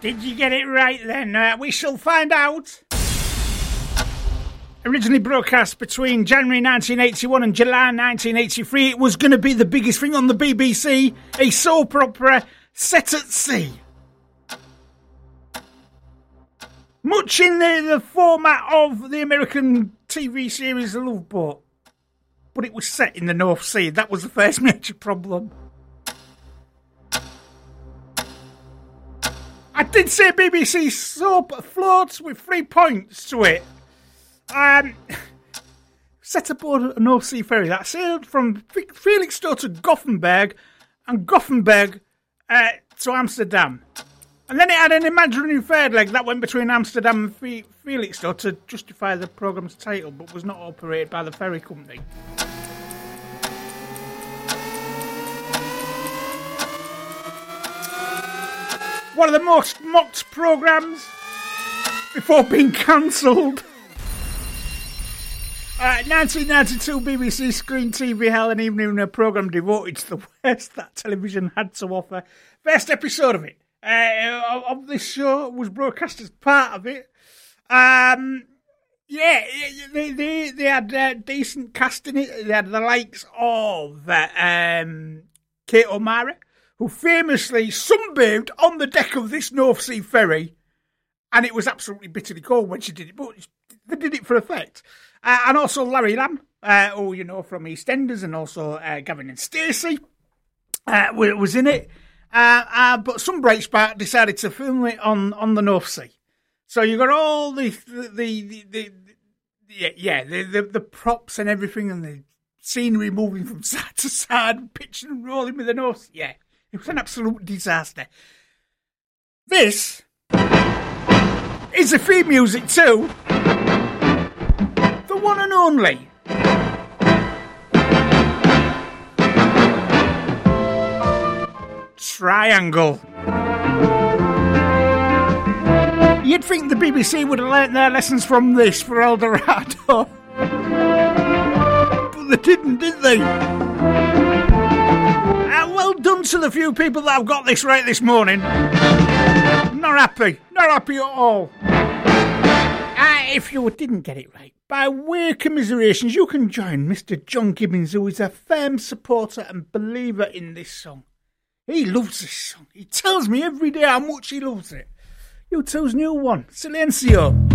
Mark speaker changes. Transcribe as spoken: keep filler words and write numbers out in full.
Speaker 1: Did you get it right then? Uh, we shall find out. Originally broadcast between January nineteen eighty-one and July nineteen eighty-three, it was going to be the biggest thing on the B B C, a soap opera set at sea. Much in the, the format of the American T V series The Love Boat. But it was set in the North Sea. That was the first major problem. I did say B B C soap floats with three points to it. Um, set aboard a North Sea ferry that sailed from Felixstowe to Gothenburg and Gothenburg uh, to Amsterdam. And then it had an imaginary third leg that went between Amsterdam and Fe- Felixstowe to justify the programme's title, but was not operated by the ferry company. One of the most mocked programmes before being cancelled. Uh, nineteen ninety-two B B C Screen T V held an evening a programme devoted to the worst that television had to offer. First episode of it, uh, of this show, was broadcast as part of it. Um, yeah, they they, they had uh, decent cast in it. They had the likes of uh, um, Kate O'Mara, who famously sunbathed on the deck of this North Sea ferry, and it was absolutely bitterly cold when she did it, but they did it for effect. Uh, and also Larry Lamb, uh, who you know from EastEnders, and also uh, Gavin and Stacey uh, was in it. Uh, uh, but some Breitbart decided to film it on, on the North Sea. So you got all the the the, the, the, the yeah, yeah the, the the props and everything, and the scenery moving from side to side, pitching and rolling with the North Sea. Yeah, it was an absolute disaster. This is the theme music too. The one and only Triangle. You'd think the B B C would have learnt their lessons from this for El Dorado. But they didn't, did they? Uh, well done to the few people that have got this right this morning. Not happy. Not happy at all. Uh, if you didn't get it right, by way of commiserations, you can join Mister John Gibbons, who is a firm supporter and believer in this song. He loves this song. He tells me every day how much he loves it. You two's new one, Silencio.